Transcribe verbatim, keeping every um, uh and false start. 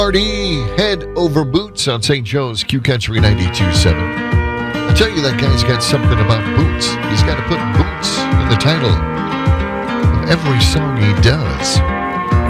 Party Head Over Boots on Saint Joe's Q Country ninety-two point seven. I tell you, that guy's got something about boots. He's got to put boots in the title of every song he does.